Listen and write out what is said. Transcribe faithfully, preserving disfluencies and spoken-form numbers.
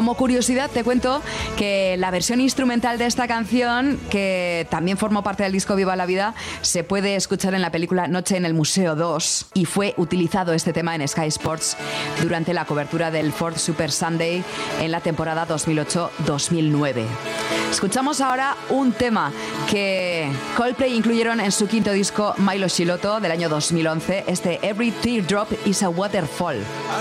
Como curiosidad te cuento que la versión instrumental de esta canción, que también formó parte del disco Viva la Vida, se puede escuchar en la película Noche en el Museo dos y fue utilizado este tema en Sky Sports durante la cobertura del Ford Super Sunday en la temporada dos mil ocho dos mil nueve. Escuchamos ahora un tema que Coldplay incluyeron en su quinto disco Milo Shiloto del año dos mil once, este Every Teardrop is a Waterfall.